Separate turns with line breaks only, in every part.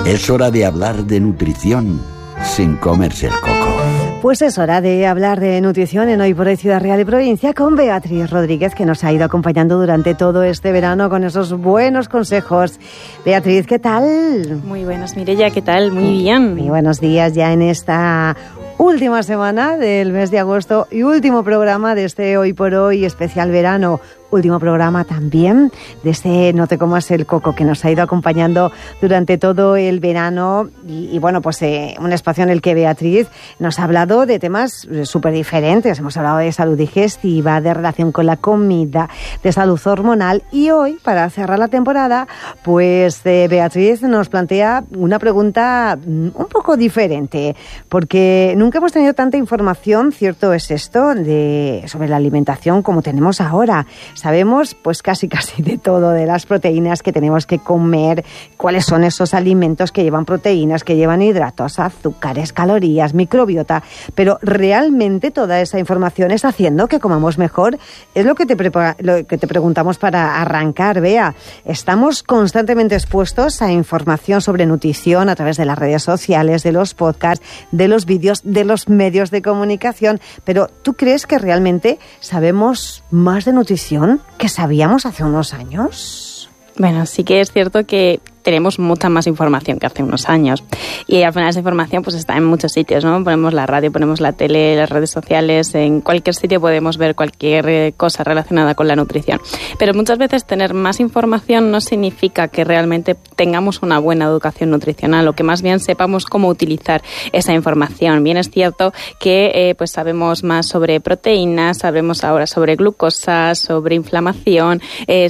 Es hora de hablar de nutrición sin comerse el coco.
Pues es hora de hablar de nutrición en Hoy por Hoy Ciudad Real y Provincia con Beatriz Rodríguez, que nos ha ido acompañando durante todo este verano con esos buenos consejos. Beatriz, ¿qué tal?
Muy buenas, Mireia, ¿qué tal? Muy bien.
Muy buenos días ya en esta última semana del mes de agosto y último programa de este Hoy por Hoy especial verano. Último programa también de este No te comas el coco, que nos ha ido acompañando durante todo el verano y bueno, pues un espacio en el que Beatriz nos ha hablado de temas súper diferentes. Hemos hablado de salud digestiva, de relación con la comida, de salud hormonal, y hoy, para cerrar la temporada, pues Beatriz nos plantea una pregunta un poco diferente, porque nunca hemos tenido tanta información, cierto es esto, sobre la alimentación como tenemos ahora. Sabemos pues casi de todo, de las proteínas que tenemos que comer, cuáles son esos alimentos que llevan proteínas, que llevan hidratos, azúcares, calorías, microbiota, pero realmente toda esa información está haciendo que comamos mejor. Es lo que te preguntamos para arrancar, Bea. Estamos constantemente expuestos a información sobre nutrición a través de las redes sociales, de los podcasts, de los vídeos, de los medios de comunicación, pero ¿tú crees que realmente sabemos más de nutrición que sabíamos hace unos años?
Bueno, sí que es cierto que tenemos mucha más información que hace unos años, y al final esa información pues está en muchos sitios, ¿no? Ponemos la radio, ponemos la tele, las redes sociales, en cualquier sitio podemos ver cualquier cosa relacionada con la nutrición, pero muchas veces tener más información no significa que realmente tengamos una buena educación nutricional, o que más bien sepamos cómo utilizar esa información. Bien es cierto que pues sabemos más sobre proteínas, sabemos ahora sobre glucosa, sobre inflamación,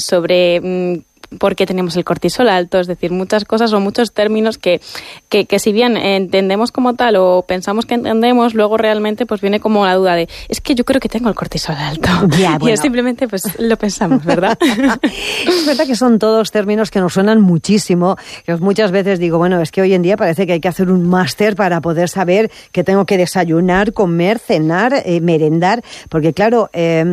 sobre por qué tenemos el cortisol alto, es decir, muchas cosas o muchos términos que si bien entendemos como tal o pensamos que entendemos, luego realmente pues viene como la duda de, es que yo creo que tengo el cortisol alto. Ya, bueno. Y simplemente pues lo pensamos, ¿verdad?
Es verdad que son todos términos que nos suenan muchísimo. Yo muchas veces digo, bueno, es que hoy en día parece que hay que hacer un máster para poder saber que tengo que desayunar, comer, cenar, merendar, porque claro,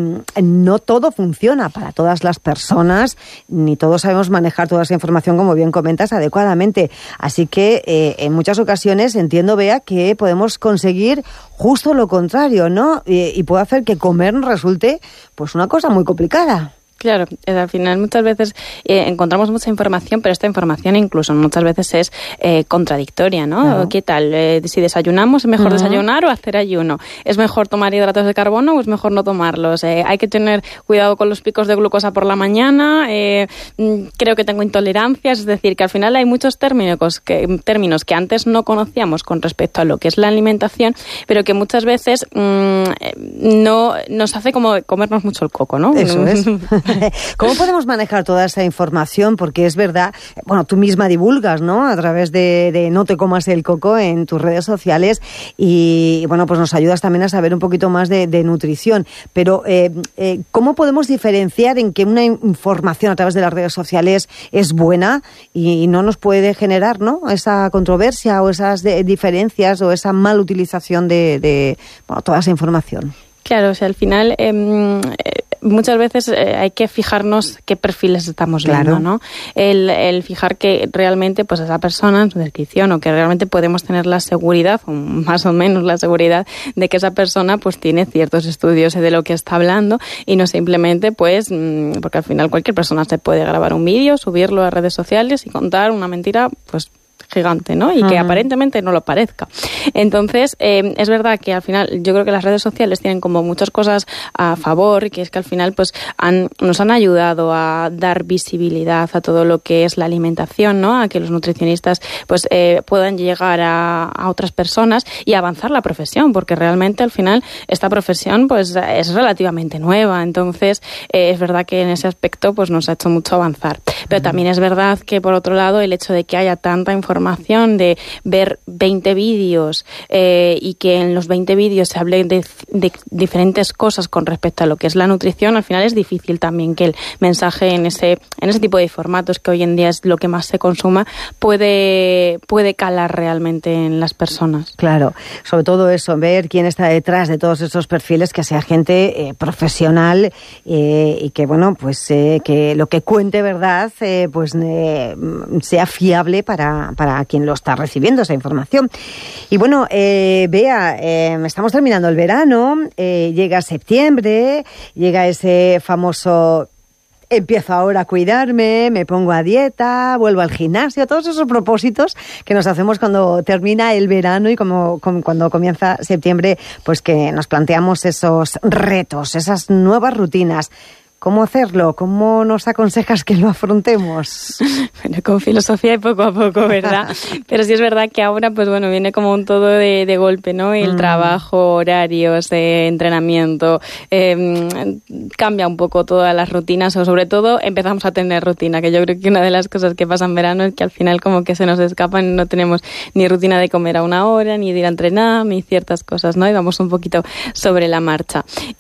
no todo funciona para todas las personas, ni todos sabemos manejar toda esa información, como bien comentas, adecuadamente. Así que en muchas ocasiones entiendo, Bea, que podemos conseguir justo lo contrario, ¿no? Y puede hacer que comer resulte pues una cosa muy complicada.
Claro, al final muchas veces encontramos mucha información, pero esta información incluso muchas veces es contradictoria, ¿no? Claro. ¿Qué tal? Si desayunamos, ¿es mejor desayunar o hacer ayuno? ¿Es mejor tomar hidratos de carbono o es mejor no tomarlos? Hay que tener cuidado con los picos de glucosa por la mañana. Creo que tengo intolerancias, es decir, que al final hay muchos términos que antes no conocíamos con respecto a lo que es la alimentación, pero que muchas veces no nos hace como comernos mucho el coco, ¿no?
Eso es. ¿Cómo podemos manejar toda esa información? Porque es verdad, bueno, tú misma divulgas, ¿no? A través de No te comas el coco en tus redes sociales y bueno, pues nos ayudas también a saber un poquito más de nutrición. Pero, ¿cómo podemos diferenciar en que una información a través de las redes sociales es buena y no nos puede generar, ¿no?, esa controversia o esas diferencias o esa mal utilización de toda esa información?
Claro, o sea, al final muchas veces hay que fijarnos qué perfiles estamos viendo, ¿no? El fijar que realmente pues esa persona en su descripción, o que realmente podemos tener la seguridad, o más o menos la seguridad, de que esa persona pues tiene ciertos estudios de lo que está hablando, y no simplemente pues, porque al final cualquier persona se puede grabar un vídeo, subirlo a redes sociales y contar una mentira pues gigante, ¿no? Y que aparentemente no lo parezca. Entonces, es verdad que al final yo creo que las redes sociales tienen como muchas cosas a favor, que es que al final pues nos han ayudado a dar visibilidad a todo lo que es la alimentación, ¿no? A que los nutricionistas pues puedan llegar a otras personas y avanzar la profesión, porque realmente al final esta profesión pues es relativamente nueva. Entonces, es verdad que en ese aspecto pues nos ha hecho mucho avanzar. Pero también es verdad que por otro lado el hecho de que haya tanta información, de ver 20 vídeos y que en los 20 vídeos se hable de diferentes cosas con respecto a lo que es la nutrición, al final es difícil también que el mensaje en ese tipo de formatos, que hoy en día es lo que más se consuma, puede calar realmente en las personas.
Claro, sobre todo eso, ver quién está detrás de todos esos perfiles, que sea gente profesional y que, bueno, pues que lo que cuente verdad pues sea fiable para para quien lo está recibiendo, esa información. Y bueno, Bea, estamos terminando el verano, llega septiembre, llega ese famoso... Empiezo ahora a cuidarme, me pongo a dieta, vuelvo al gimnasio, todos esos propósitos que nos hacemos cuando termina el verano y como cuando comienza septiembre, pues que nos planteamos esos retos, esas nuevas rutinas. ¿Cómo hacerlo? ¿Cómo nos aconsejas que lo afrontemos?
Bueno, con filosofía y poco a poco, ¿verdad? Pero sí es verdad que ahora, pues bueno, viene como un todo de golpe, ¿no? El trabajo, horarios, entrenamiento, cambia un poco todas las rutinas, o sobre todo empezamos a tener rutina, que yo creo que una de las cosas que pasa en verano es que al final como que se nos escapan y no tenemos ni rutina de comer a una hora, ni de ir a entrenar, ni ciertas cosas, ¿no? Y vamos un poquito sobre la marcha.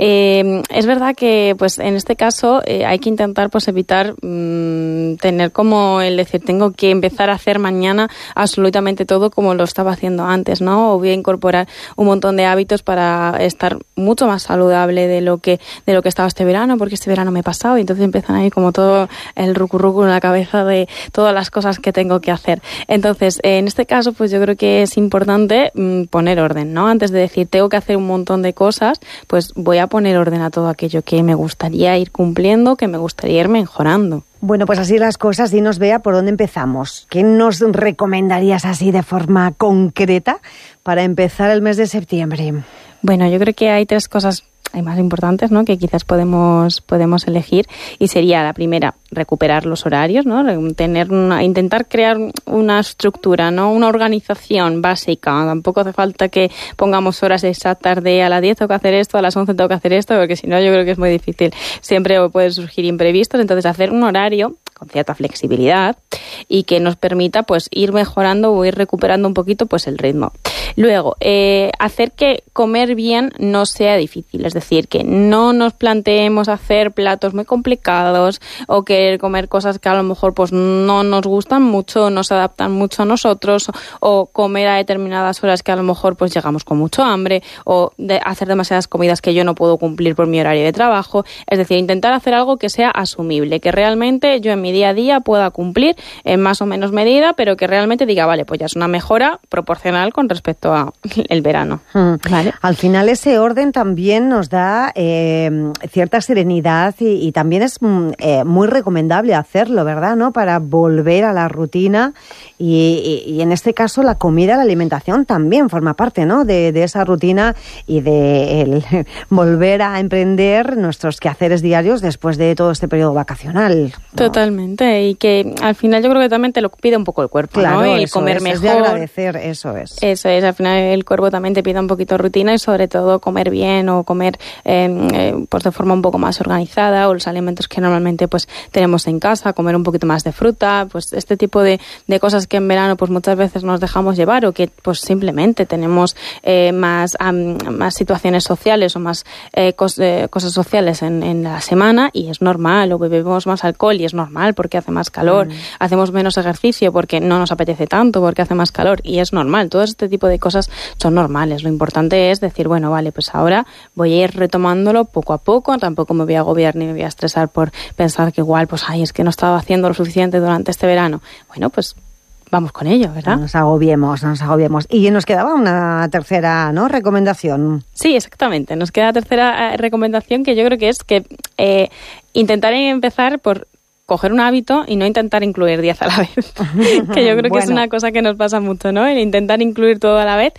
Es verdad que, pues en este caso, hay que intentar pues evitar tener como el decir tengo que empezar a hacer mañana absolutamente todo como lo estaba haciendo antes, ¿no? O voy a incorporar un montón de hábitos para estar mucho más saludable de lo que estaba este verano, porque este verano me he pasado y entonces empiezan ahí como todo el rucurrucu en la cabeza de todas las cosas que tengo que hacer. Entonces, en este caso, pues yo creo que es importante poner orden, ¿no? Antes de decir tengo que hacer un montón de cosas, pues voy a poner orden a todo aquello que me gustaría ir cumpliendo, que me gustaría ir mejorando.
Bueno, pues así las cosas, dinos, Bea, ¿por dónde empezamos? ¿Qué nos recomendarías así de forma concreta para empezar el mes de septiembre?
Bueno, yo creo que hay 3 cosas más importantes, ¿no? Que quizás podemos elegir, y sería la primera, recuperar los horarios, ¿no? Intentar crear una estructura, ¿no? Una organización básica. Tampoco hace falta que pongamos horas exactas de a las 10 tengo que hacer esto, a las 11 tengo que hacer esto, porque si no yo creo que es muy difícil. Siempre pueden surgir imprevistos, entonces hacer un horario con cierta flexibilidad y que nos permita pues ir mejorando o ir recuperando un poquito pues el ritmo. Luego, hacer que comer bien no sea difícil, es decir, que no nos planteemos hacer platos muy complicados o querer comer cosas que a lo mejor pues no nos gustan mucho, no se adaptan mucho a nosotros, o comer a determinadas horas que a lo mejor pues llegamos con mucho hambre, o hacer demasiadas comidas que yo no puedo cumplir por mi horario de trabajo. Es decir, intentar hacer algo que sea asumible, que realmente yo en mi día a día pueda cumplir en más o menos medida, pero que realmente diga, vale, pues ya es una mejora proporcional con respecto a el verano. ¿Vale?
Al final ese orden también nos da cierta serenidad y también es muy recomendable hacerlo, ¿verdad? ¿No? Para volver a la rutina y en este caso la comida, la alimentación también forma parte, ¿no? de esa rutina y de el volver a emprender nuestros quehaceres diarios después de todo este periodo vacacional, ¿no?
Totalmente, y que al final yo creo que también te lo pide un poco el cuerpo,
claro,
¿no? El comer mejor.
Es de agradecer, eso es.
Eso es, al final el cuerpo también te pide un poquito rutina y sobre todo comer bien o comer pues de forma un poco más organizada, o los alimentos que normalmente pues tenemos en casa, comer un poquito más de fruta, pues este tipo de cosas que en verano pues muchas veces nos dejamos llevar, o que pues simplemente tenemos más situaciones sociales o más cosas sociales en la semana, y es normal, o bebemos más alcohol y es normal porque hace más calor, hacemos menos ejercicio porque no nos apetece tanto porque hace más calor y es normal. Todo este tipo de cosas son normales. Lo importante es decir, bueno, vale, pues ahora voy a ir retomándolo poco a poco, tampoco me voy a agobiar ni me voy a estresar por pensar que igual, pues es que no estaba haciendo lo suficiente durante este verano. Bueno, pues vamos con ello, ¿verdad?
No nos agobiemos. Y nos quedaba una tercera, ¿no?, recomendación.
Sí, exactamente. Nos queda la tercera recomendación, que yo creo que es que intentar empezar por coger un hábito y no intentar incluir 10 a la vez. Que yo creo que es una cosa que nos pasa mucho, ¿no? El intentar incluir todo a la vez.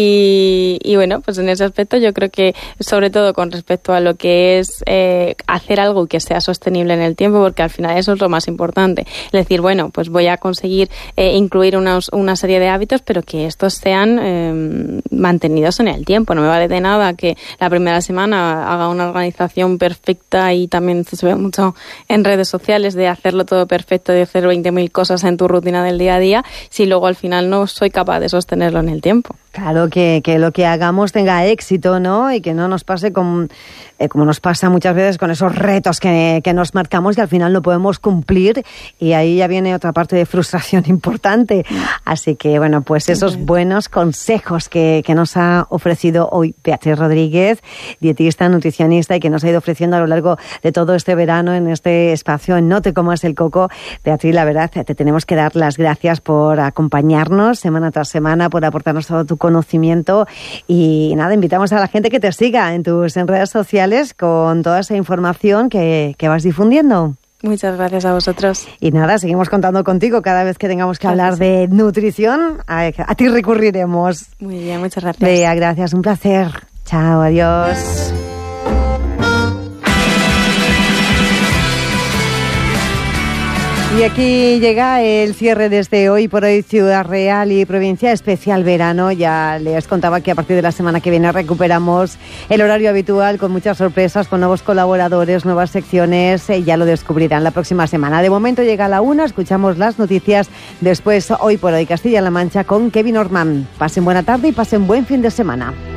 Y bueno, pues en ese aspecto yo creo que, sobre todo con respecto a lo que es hacer algo que sea sostenible en el tiempo, porque al final eso es lo más importante. Es decir, bueno, pues voy a conseguir incluir una serie de hábitos, pero que estos sean mantenidos en el tiempo. No me vale de nada que la primera semana haga una organización perfecta, y también se ve mucho en redes sociales de hacerlo todo perfecto, de hacer 20.000 cosas en tu rutina del día a día, si luego al final no soy capaz de sostenerlo en el tiempo.
Claro, que lo que hagamos tenga éxito, ¿no? Y que no nos pase como nos pasa muchas veces con esos retos que nos marcamos y al final no podemos cumplir, y ahí ya viene otra parte de frustración importante. Así que, bueno, pues esos buenos consejos que nos ha ofrecido hoy Beatriz Rodríguez, dietista, nutricionista, y que nos ha ido ofreciendo a lo largo de todo este verano en este espacio en No te comas el coco. Beatriz, la verdad, te tenemos que dar las gracias por acompañarnos semana tras semana, por aportarnos todo tu conocimiento, y nada, invitamos a la gente que te siga en tus redes sociales con toda esa información que vas difundiendo.
Muchas gracias a vosotros.
Y nada, seguimos contando contigo cada vez que tengamos que hablar de nutrición. A ti recurriremos.
Muy bien, muchas gracias.
Bea, gracias, un placer. Chao, adiós. Y aquí llega el cierre de este Hoy por Hoy Ciudad Real y Provincia Especial Verano. Ya les contaba que a partir de la semana que viene recuperamos el horario habitual con muchas sorpresas, con nuevos colaboradores, nuevas secciones. Ya lo descubrirán la próxima semana. De momento llega a la 1, escuchamos las noticias. Después Hoy por Hoy Castilla-La Mancha con Kevin Orman. Pasen buena tarde y pasen buen fin de semana.